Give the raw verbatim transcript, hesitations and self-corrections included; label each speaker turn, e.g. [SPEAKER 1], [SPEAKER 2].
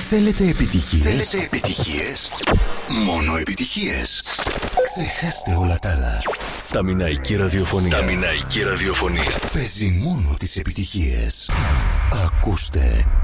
[SPEAKER 1] Θέλετε επιτυχίες? Θέλετε επιτυχίες? Μόνο επιτυχίες. Ξεχάστε όλα τα άλλα.
[SPEAKER 2] Τα μηναϊκή ραδιοφωνία.
[SPEAKER 1] Τα μηναϊκή ραδιοφωνία παίζει μόνο τις επιτυχίες. Ακούστε